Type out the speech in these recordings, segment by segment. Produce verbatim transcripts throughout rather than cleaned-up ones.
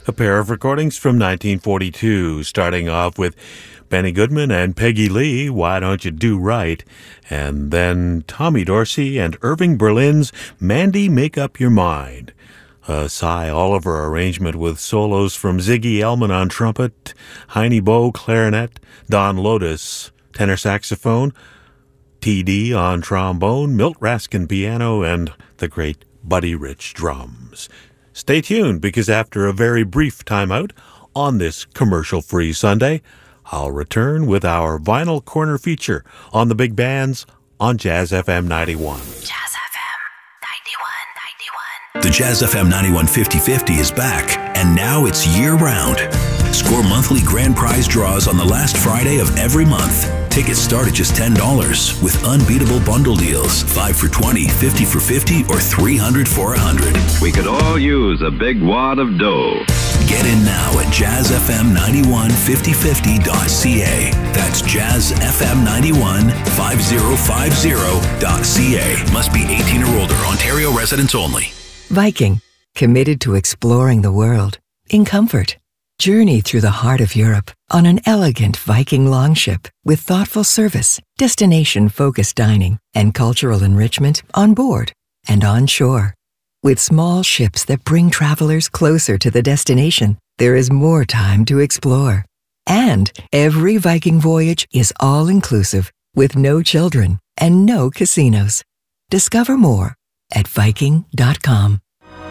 A pair of recordings from nineteen forty-two, starting off with Benny Goodman and Peggy Lee, Why Don't You Do Right? And then Tommy Dorsey and Irving Berlin's Mandy, Make Up Your Mind. A Cy Oliver arrangement with solos from Ziggy Elman on trumpet, Heine Bow clarinet, Don Lotus tenor saxophone, T D on trombone, Milt Raskin piano, and the great Buddy Rich drums. Stay tuned, because after a very brief timeout on this commercial-free Sunday, I'll return with our Vinyl Corner feature on the big bands on Jazz F M ninety-one. Jazz F M ninety-one ninety-one. The Jazz F M ninety-one fifty fifty is back, and now it's year-round. Score monthly grand prize draws on the last Friday of every month. Tickets start at just ten dollars with unbeatable bundle deals. five for twenty, fifty for fifty, or three hundred for one hundred. We could all use a big wad of dough. Get in now at jazz f m ninety-one fifty fifty dot c a. That's jazz f m ninety-one fifty fifty dot c a. Must be eighteen or older. Ontario residents only. Viking, committed to exploring the world in comfort. Journey through the heart of Europe on an elegant Viking longship with thoughtful service, destination-focused dining, and cultural enrichment on board and on shore. With small ships that bring travelers closer to the destination, there is more time to explore. And every Viking voyage is all-inclusive with no children and no casinos. Discover more at viking dot com.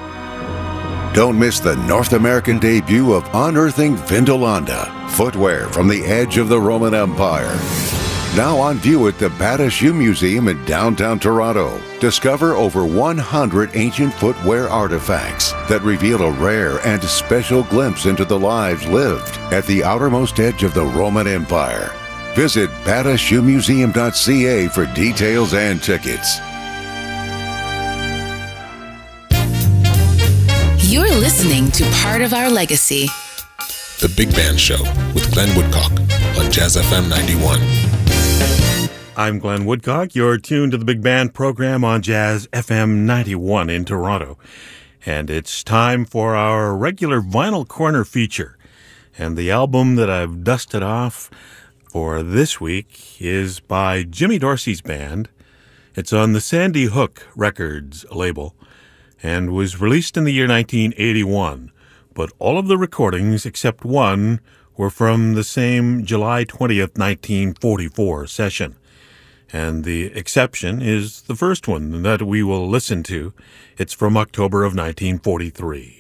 Don't miss the North American debut of Unearthing Vindolanda, footwear from the edge of the Roman Empire. Now on view at the Bata Shoe Museum in downtown Toronto. Discover over one hundred ancient footwear artifacts that reveal a rare and special glimpse into the lives lived at the outermost edge of the Roman Empire. Visit bata shoe museum dot c a for details and tickets. You're listening to Part of Our Legacy. The Big Band Show with Glenn Woodcock on Jazz F M ninety-one. I'm Glenn Woodcock. You're tuned to the Big Band program on Jazz F M ninety-one in Toronto. And it's time for our regular Vinyl Corner feature. And the album that I've dusted off for this week is by Jimmy Dorsey's band. It's on the Sandy Hook Records label and was released in the year nineteen eighty-one. But all of the recordings except one were from the same July twentieth, nineteen forty-four session. And the exception is the first one that we will listen to. It's from October of nineteen forty-three.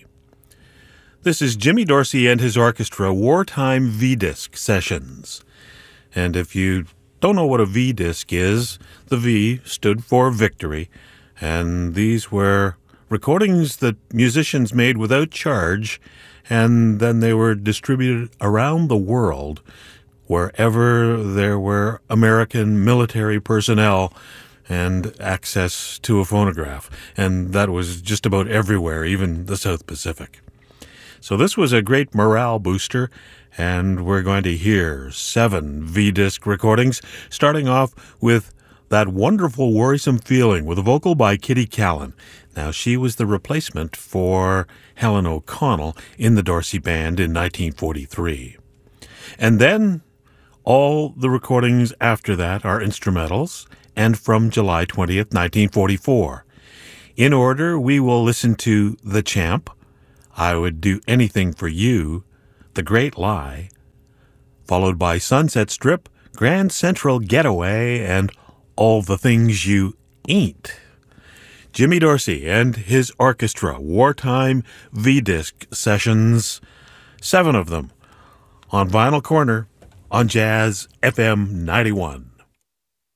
This is Jimmy Dorsey and his orchestra Wartime V-Disc Sessions. And if you don't know what a V-Disc is, the V stood for victory, and these were recordings that musicians made without charge, and then they were distributed around the world wherever there were American military personnel and access to a phonograph. And that was just about everywhere, even the South Pacific. So this was a great morale booster, and we're going to hear seven V-Disc recordings, starting off with That Wonderful Worrisome Feeling with a vocal by Kitty Callan. Now, she was the replacement for Helen O'Connell in the Dorsey Band in nineteen forty-three. And then all the recordings after that are instrumentals and from July twentieth, nineteen forty-four. In order, we will listen to The Champ, I Would Do Anything for You, The Great Lie, followed by Sunset Strip, Grand Central Getaway, and All the Things You Ain't. Jimmy Dorsey and his orchestra, Wartime V-Disc Sessions, seven of them, on Vinyl Corner on Jazz F M ninety-one.